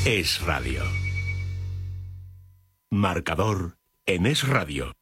Es Radio. Marcador en Es Radio.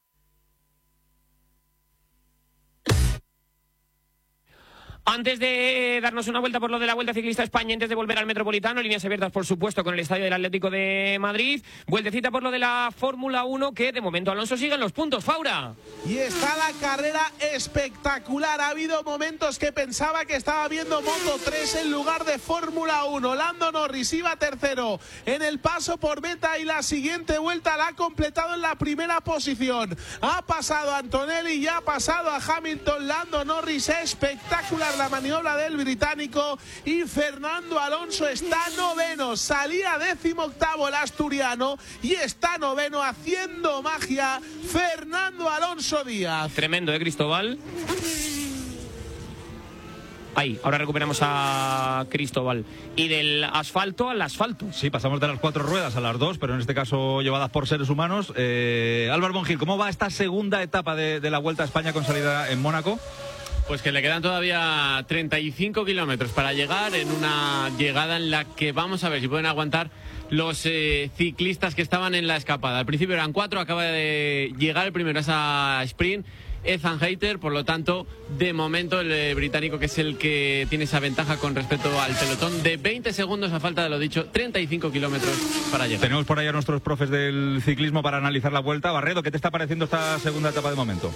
Antes de darnos una vuelta por lo de la Vuelta Ciclista España, antes de volver al Metropolitano, líneas abiertas, por supuesto, con el Estadio del Atlético de Madrid. Vueltecita por lo de la Fórmula 1, que de momento Alonso sigue en los puntos. Faura. Y está la carrera espectacular. Ha habido momentos que pensaba que estaba viendo Moto 3 en lugar de Fórmula 1. Lando Norris iba tercero en el paso por meta y la siguiente vuelta la ha completado en la primera posición. Ha pasado a Antonelli y ha pasado a Hamilton. Lando Norris, espectacular la maniobra del británico, y Fernando Alonso está noveno. Salía 18º el asturiano y está noveno, haciendo magia Fernando Alonso Díaz. Tremendo, Cristóbal. Ahí, ahora recuperamos a Cristóbal. Y del asfalto al asfalto. Sí, pasamos de las 4 ruedas a las 2, pero en este caso llevadas por seres humanos. Álvaro Bongil, ¿cómo va esta segunda etapa de la Vuelta a España con salida en Mónaco? Pues que le quedan todavía 35 kilómetros para llegar, en una llegada en la que vamos a ver si pueden aguantar los ciclistas que estaban en la escapada. Al principio eran 4, acaba de llegar el primero a esa sprint, Ethan Hayter. Por lo tanto, de momento el británico, que es el que tiene esa ventaja con respecto al pelotón de 20 segundos a falta de lo dicho, 35 kilómetros para llegar. Tenemos por ahí a nuestros profes del ciclismo para analizar la Vuelta. Barredo, ¿qué te está pareciendo esta segunda etapa de momento?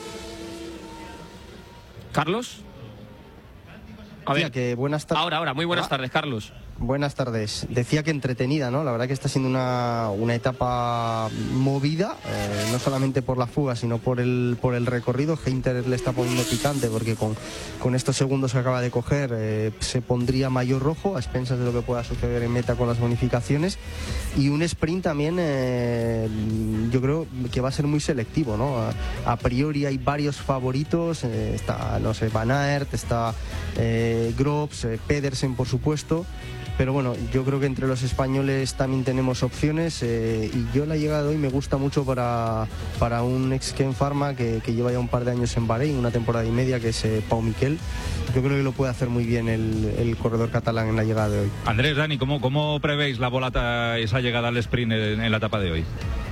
Carlos. A ver, que buenas tardes. Ahora, muy buenas tardes, Carlos. Buenas tardes. Decía que entretenida, ¿no? La verdad que está siendo una etapa movida, no solamente por la fuga, sino por el recorrido. Hunter le está poniendo picante porque con estos segundos que acaba de coger se pondría mayor rojo a expensas de lo que pueda suceder en meta con las bonificaciones. Y un sprint también yo creo que va a ser muy selectivo, ¿no? A priori hay varios favoritos, está, no sé, Van Aert, está Groves, Pedersen, por supuesto. Pero bueno, yo creo que entre los españoles también tenemos opciones, y yo la llegada de hoy me gusta mucho para un ex Ken Pharma que lleva ya un par de años en Bahrein, una temporada y media, que es Pau Miquel. Yo creo que lo puede hacer muy bien el corredor catalán en la llegada de hoy. Andrés, Dani, ¿cómo prevéis la volata, esa llegada al sprint en la etapa de hoy?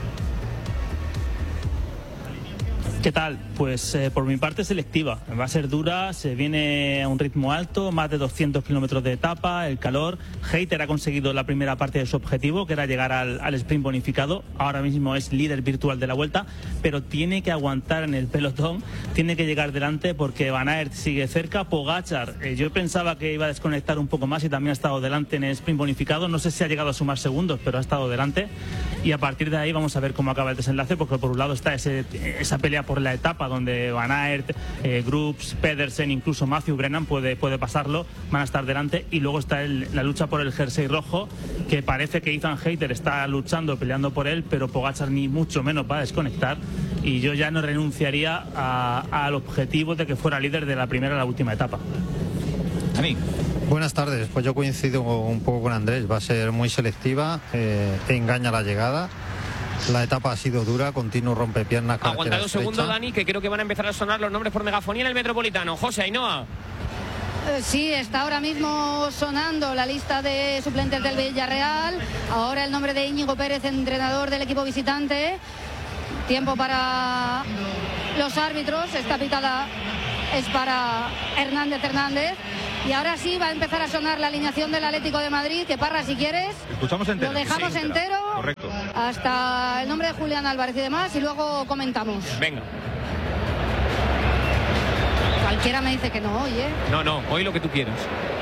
¿Qué tal? Pues por mi parte selectiva. Va a ser dura, se viene a un ritmo alto, más de 200 kilómetros de etapa, el calor. Hayter ha conseguido la primera parte de su objetivo, que era llegar al sprint bonificado. Ahora mismo es líder virtual de la Vuelta, pero tiene que aguantar en el pelotón, tiene que llegar delante porque Van Aert sigue cerca. Pogačar, yo pensaba que iba a desconectar un poco más y también ha estado delante en el sprint bonificado. No sé si ha llegado a sumar segundos, pero ha estado delante. Y a partir de ahí vamos a ver cómo acaba el desenlace, porque por un lado está esa pelea por la etapa donde Van Aert, Groves, Pedersen, incluso Matthew Brennan puede pasarlo, van a estar delante. Y luego está la lucha por el jersey rojo, que parece que Ethan Hayter está luchando, peleando por él, pero Pogačar ni mucho menos va a desconectar. Y yo ya no renunciaría al objetivo de que fuera líder de la primera a la última etapa. Dani. Buenas tardes, pues yo coincido un poco con Andrés, va a ser muy selectiva, engaña la llegada. La etapa ha sido dura, continuo rompepiernas. Aguantad un segundo, Dani, que creo que van a empezar a sonar los nombres por megafonía en el Metropolitano. José, Ainhoa. Sí, está ahora mismo sonando la lista de suplentes del Villarreal. Ahora el nombre de Íñigo Pérez, entrenador del equipo visitante. Tiempo para los árbitros. Esta pitada es para Hernández. Y ahora sí va a empezar a sonar la alineación del Atlético de Madrid, que Parra, si quieres, escuchamos entero. Lo dejamos sí, entero. Correcto. Hasta el nombre de Julián Álvarez y demás, y luego comentamos. Venga. Cualquiera me dice que no, oye. No, hoy lo que tú quieras.